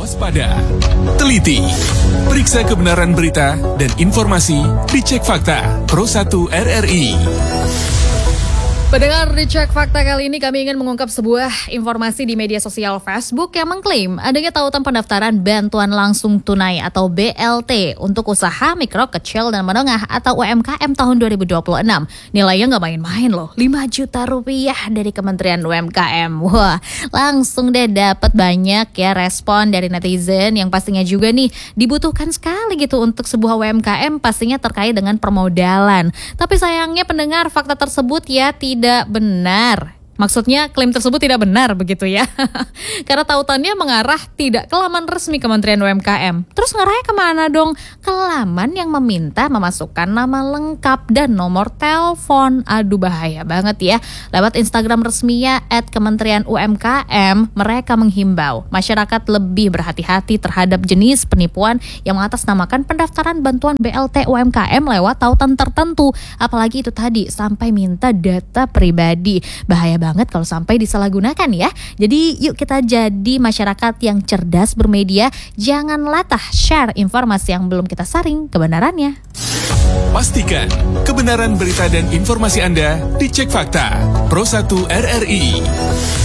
Waspada, teliti, periksa kebenaran berita dan informasi, dicek fakta Pro 1 RRI. Pendengar di Cek Fakta kali ini kami ingin mengungkap sebuah informasi di media sosial Facebook yang mengklaim adanya tautan pendaftaran bantuan langsung tunai atau BLT untuk usaha mikro, kecil, dan menengah atau UMKM tahun 2026. Nilainya nggak main-main loh, 5 juta rupiah dari Kementerian UMKM. Wah, langsung deh dapat banyak ya respon dari netizen yang pastinya juga nih dibutuhkan sekali gitu untuk sebuah UMKM pastinya terkait dengan permodalan. Tapi sayangnya pendengar, fakta tersebut ya tidak benar. Maksudnya klaim tersebut tidak benar begitu ya. Karena tautannya mengarah tidak ke laman resmi Kementerian UMKM. Terus ngarahnya kemana dong? Ke laman yang meminta memasukkan nama lengkap dan nomor telepon. Aduh, bahaya banget ya. Lewat Instagram resminya @Kementerian UMKM, mereka menghimbau masyarakat lebih berhati-hati terhadap jenis penipuan yang mengatasnamakan pendaftaran bantuan BLT UMKM lewat tautan tertentu. Apalagi itu tadi sampai minta data pribadi. Bahaya banget kalau sampai disalahgunakan ya. Jadi yuk kita jadi masyarakat yang cerdas bermedia. Jangan latah share informasi yang belum kita saring kebenarannya. Pastikan kebenaran berita dan informasi Anda dicek fakta Pro 1 RRI.